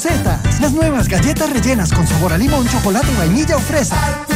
Zetas, las nuevas galletas rellenas con sabor a limón, chocolate, vainilla o fresa.